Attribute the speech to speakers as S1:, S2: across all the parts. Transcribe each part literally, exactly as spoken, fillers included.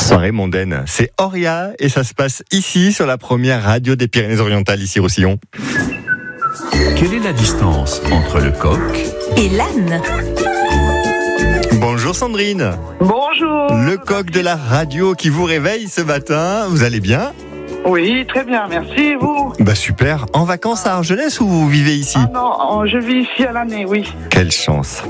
S1: Soirée mondaine, c'est Auria et ça se passe ici sur la première radio des Pyrénées-Orientales, ici Roussillon.
S2: Quelle est la distance entre le coq
S3: et l'âne?
S1: Bonjour Sandrine.
S4: Bonjour.
S1: Le coq de la radio qui vous réveille ce matin, vous allez bien?
S4: Oui, très bien, merci, et vous?
S1: Bah super, en vacances à Argelès ou vous vivez ici?
S4: Ah non, je vis ici à l'année, oui.
S1: Quelle chance.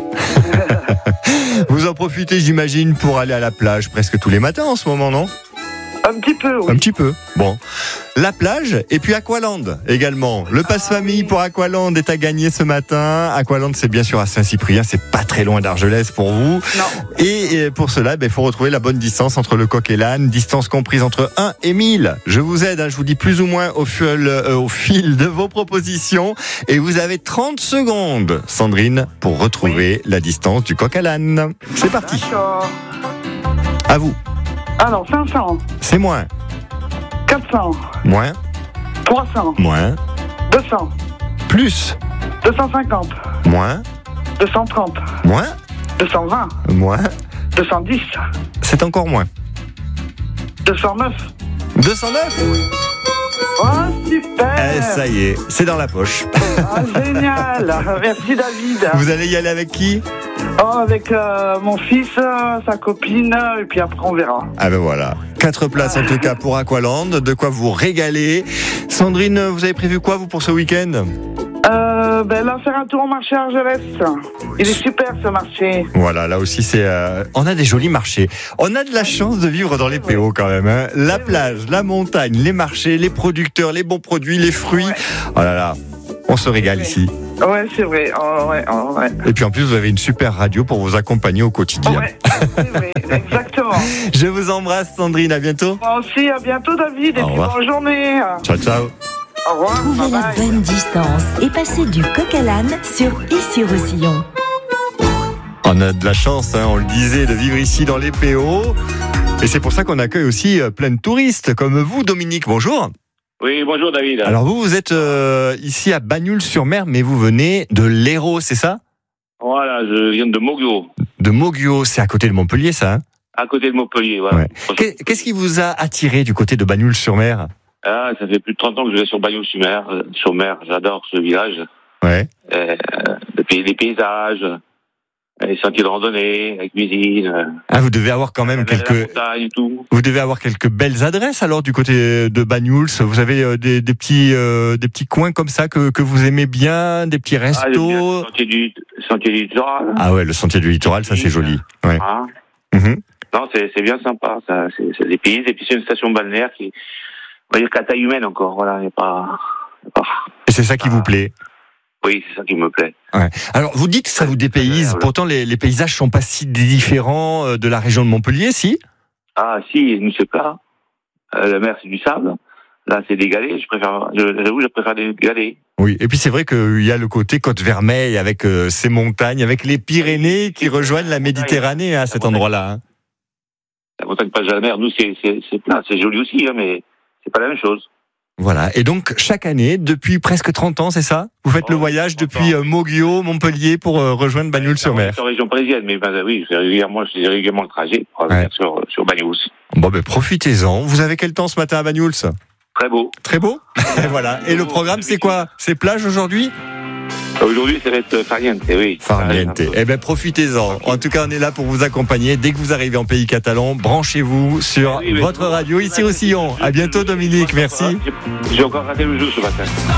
S1: Vous en profitez, j'imagine, pour aller à la plage presque tous les matins en ce moment, non?
S4: Un petit peu, oui.
S1: Un petit peu, bon. La plage et puis Aqualand également. Le passe-famille pour Aqualand est à gagner ce matin. Aqualand, c'est bien sûr à Saint-Cyprien, c'est pas très loin d'Argelès pour vous.
S4: Non.
S1: Et pour cela, il faut retrouver la bonne distance entre le coq et l'âne, distance comprise entre un et mille. Je vous aide, hein, je vous dis plus ou moins au fil, euh, au fil de vos propositions. Et vous avez trente secondes, Sandrine, pour retrouver oui. la distance du coq à l'âne. C'est parti.
S4: D'accord.
S1: À vous.
S4: Alors, cinq cents.
S1: C'est moins.
S4: quatre cents.
S1: Moins.
S4: trois cents.
S1: Moins.
S4: deux cents.
S1: Plus.
S4: deux cent cinquante.
S1: Moins.
S4: deux cent trente.
S1: Moins.
S4: deux cent vingt.
S1: Moins.
S4: deux cent dix.
S1: C'est encore moins.
S4: deux cent neuf.
S1: deux cent neuf.
S4: Oh, super.
S1: Eh, ça y est, c'est dans la poche.
S4: Ah, génial. Merci David.
S1: Vous allez y aller avec qui?
S4: Oh, avec euh, mon fils, euh, sa copine, et puis après on verra.
S1: Ah ben voilà, quatre places en tout cas pour Aqualand, de quoi vous régaler. Sandrine, vous avez prévu quoi vous pour ce week-end?
S4: Euh, ben là, faire un tour au marché Argelès. Il est super ce marché.
S1: Voilà, là aussi c'est, euh, on a des jolis marchés. On a de la chance de vivre dans les P O quand même. Hein. La plage, la montagne, les marchés, les producteurs, les bons produits, les fruits. Ouais. Oh là là, on se régale ici.
S4: Ouais, c'est vrai. Oh, ouais, oh, ouais.
S1: Et puis en plus, vous avez une super radio pour vous accompagner au quotidien.
S4: Ouais, c'est vrai, exactement.
S1: Je vous embrasse, Sandrine. À bientôt.
S4: Moi aussi, à bientôt, David. Et
S1: Au
S4: puis
S1: revoir.
S4: bonne journée.
S1: Ciao, ciao.
S4: Au revoir.
S3: Trouvez
S4: Bye
S3: la
S4: bye.
S3: bonne distance et passez du coq à l'âne sur Ici Roussillon.
S1: On a de la chance, hein, on le disait, de vivre ici dans les P O. Et c'est pour ça qu'on accueille aussi plein de touristes comme vous, Dominique. Bonjour.
S5: Oui, bonjour David.
S1: Alors vous, vous êtes euh, ici à Bagnoul-sur-Mer, mais vous venez de l'Hérault, c'est ça?
S5: Voilà, je viens de Moguio.
S1: De Moguio, c'est à côté de Montpellier, ça, hein?
S5: À côté de Montpellier, voilà.
S1: Ouais. Qu'est-ce qui vous a attiré du côté de Bagnoul-sur-Mer?
S5: Ah, ça fait plus de trente ans que je vais sur Bagnoul-sur-Mer. Sur mer, j'adore ce village.
S1: Ouais.
S5: Euh, les paysages, les sentiers de randonnée, la cuisine.
S1: Ah, vous devez avoir quand même
S5: la
S1: quelques.
S5: montagne et tout.
S1: Vous devez avoir quelques belles adresses alors du côté de Bagnouls. Vous avez euh, des, des petits euh, des petits coins comme ça que, que vous aimez bien, des petits restos.
S5: Ah, j'aime bien le sentier du, sentier du littoral.
S1: Ah ouais, le sentier du littoral, ça c'est joli. Ouais.
S5: Ah.
S1: Mm-hmm.
S5: Non, c'est, c'est bien sympa. Ça, c'est, c'est des pays et puis c'est une station balnéaire qui, on va dire qu'à taille humaine encore. Voilà, il n'y a pas, y a pas.
S1: Et c'est ça qui ah. vous plaît?
S5: Oui, c'est ça qui me plaît.
S1: Ouais. Alors, vous dites que ça vous dépayse. Pourtant, les, les paysages sont pas si différents de la région de Montpellier, si?
S5: Ah, si, nous c'est pas. Euh, la mer, c'est du sable. Là, c'est des galets. Je préfère, j'avoue, je préfère des galets.
S1: Oui. Et puis, c'est vrai qu'il y a le côté Côte-Vermeille avec euh, ces montagnes, avec les Pyrénées qui rejoignent la Méditerranée à cet endroit-là. Hein.
S5: La montagne passe à la mer. Nous, c'est, c'est, c'est plat. C'est joli aussi, hein, mais c'est pas la même chose.
S1: Voilà. Et donc, chaque année, depuis presque trente ans, c'est ça? Vous faites oh, le voyage depuis euh, Moguio, Montpellier pour euh, rejoindre Bagnoul-sur-Mer.
S5: C'est en région parisienne, mais ben, oui, je fais régulièrement, je fais régulièrement le trajet pour revenir ouais. sur, sur Bagnouls.
S1: Bon, ben, profitez-en. Vous avez quel temps ce matin à Bagnouls?
S5: Très beau.
S1: Très beau? Et voilà. Et le programme, c'est quoi? C'est plage aujourd'hui?
S5: Aujourd'hui, ça va être farniente, oui.
S1: Farniente. Eh bien, profitez-en. En tout cas, on est là pour vous accompagner. Dès que vous arrivez en pays catalan, branchez-vous sur oui, votre radio ici au Roussillon. À bientôt, Dominique. Merci.
S5: J'ai encore raté le jeu ce matin.